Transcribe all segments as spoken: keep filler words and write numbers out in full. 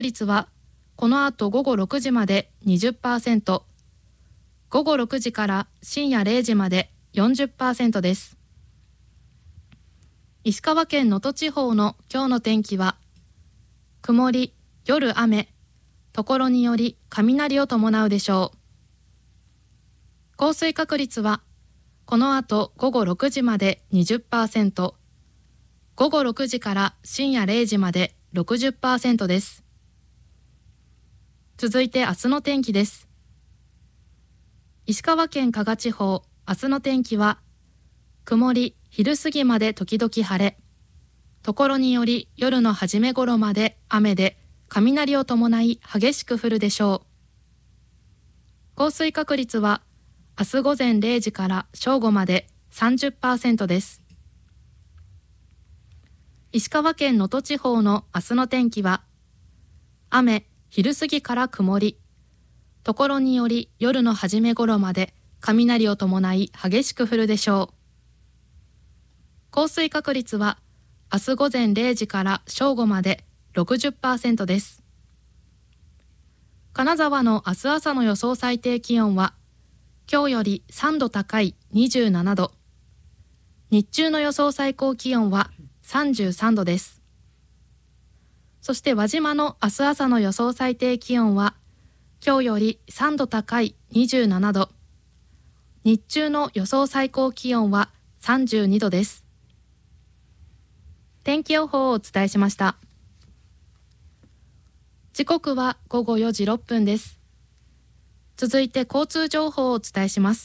率はこの後午後ろくじまで にじゅっパーセント、午後ろくじから深夜れいじまで よんじゅっパーセント です。石川県能登地方の今日の天気は、曇り、夜雨、ところにより雷を伴うでしょう。降水確率は、この後午後ろくじまで にじゅっパーセント、午後ろくじから深夜れいじまで ろくじゅっパーセント です。続いて明日の天気です。石川県加賀地方、明日の天気は、曇り、昼過ぎまで時々晴れ、ところにより夜の初め頃まで雨で、雷を伴い激しく降るでしょう。降水確率は、明日午前れいじから正午まで さんじゅっパーセント です。石川県能登地方の明日の天気は、雨、昼過ぎから曇り、ところにより夜の初め頃まで雷を伴い激しく降るでしょう。降水確率は明日午前れいじから正午まで ろくじゅっパーセント です。金沢の明日朝の予想最低気温は、今日よりさんど高いにじゅうななど、日中の予想最高気温はさんじゅうさんどです。そして輪島の明日朝の予想最低気温は、今日よりさんど高いにじゅうななど、日中の予想最高気温はさんじゅうにどです。天気予報をお伝えしました。時刻はごごよじろっぷんです。続いて交通情報をお伝えします。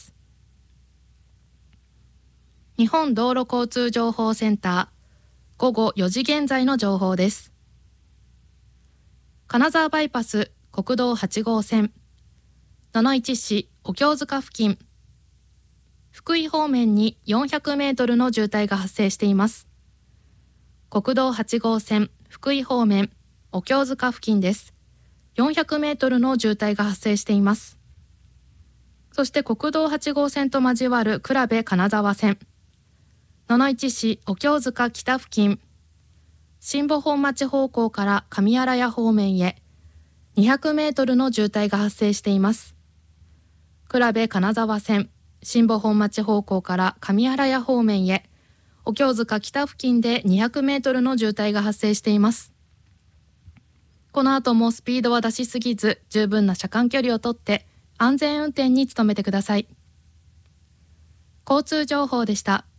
日本道路交通情報センター、ごごよじ現在の情報です。金沢バイパス国道はちごうせん、野々市市お経塚付近、福井方面によんひゃくメートルの渋滞が発生しています。国道はちごうせん福井方面お経塚付近です。よんひゃくメートルの渋滞が発生しています。そして国道はちごうせんと交わる倉部金沢線、野々市市お経塚北付近、新保本町方向から上新谷方面へにひゃくメートルの渋滞が発生しています。倉部金沢線、新保本町方向から上新谷方面へお経塚北付近でにひゃくメートルの渋滞が発生しています。この後もスピードは出しすぎず、十分な車間距離をとって安全運転に努めてください。交通情報でした。